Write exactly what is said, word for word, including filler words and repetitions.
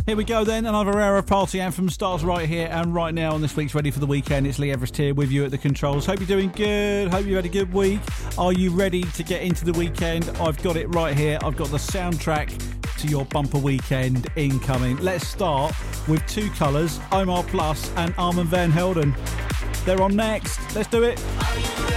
Here we go then, another hour of party anthem starts right here and right now on this week's Ready for the Weekend. It's Lee Everest here with you at the controls. Hope you're doing good, hope you had a good week. Are you ready to get into the weekend? I've got it right here. I've got the soundtrack to your bumper weekend incoming. Let's start with Two Colours, Omar Plus and Armand Van Helden. They're on next. Let's do it.